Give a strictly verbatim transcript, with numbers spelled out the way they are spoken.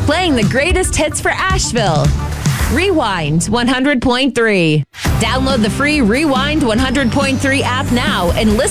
Playing the greatest hits for Asheville. Rewind one hundred point three. Download the free Rewind one hundred point three app now and listen